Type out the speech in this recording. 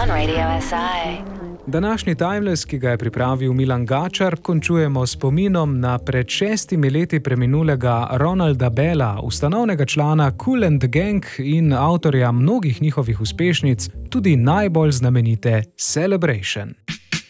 on Radio SI. Današnji Timeless, ki ga je pripravil Milan Gačar, končujemo s spominom na pred 6 leti preminulega Ronalda Bella, ustanovnega člana Kool and the Gang in avtorja mnogih njihovih uspešnic, tudi najbolj znamenite Celebration.